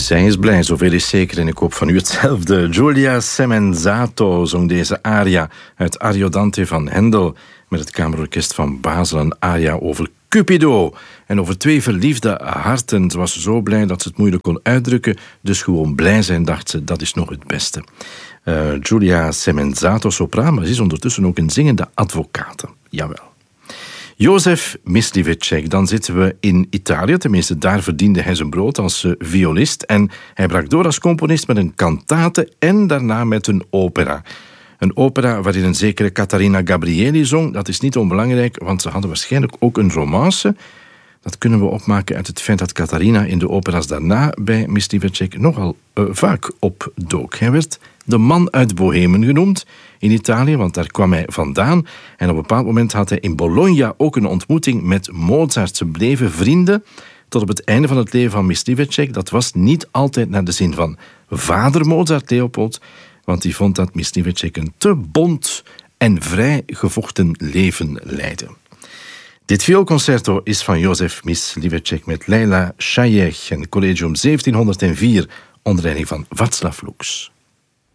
Zij is blij, zoveel is zeker, en ik hoop van u hetzelfde. Giulia Semenzato zong deze aria uit Ariodante van Hendel met het Kamerorkest van Basel, een aria over Cupido en over twee verliefde harten. Ze was zo blij dat ze het moeilijk kon uitdrukken, dus gewoon blij zijn, dacht ze, dat is nog het beste. Giulia Semenzato, sopraan, maar ze is ondertussen ook een zingende advocate. Jawel. Jozef Mysliveček, dan zitten we in Italië. Tenminste, daar verdiende hij zijn brood als violist. En hij brak door als componist met een cantate en daarna met een opera. Een opera waarin een zekere Catarina Gabrieli zong. Dat is niet onbelangrijk, want ze hadden waarschijnlijk ook een romance. Dat kunnen we opmaken uit het feit dat Catarina in de opera's daarna bij Mysliveček nogal vaak opdook. Hij werd de man uit Bohemen genoemd in Italië, want daar kwam hij vandaan. En op een bepaald moment had hij in Bologna ook een ontmoeting met Mozart. Ze bleven vrienden tot op het einde van het leven van Mysliveček. Dat was niet altijd naar de zin van vader Mozart, Leopold, want die vond dat Mysliveček een te bont en vrij gevochten leven leidde. Dit vioolconcerto is van Jozef Mysliveček met Leila Shayekh en Collegium 1704 onder leiding van Václav Lux.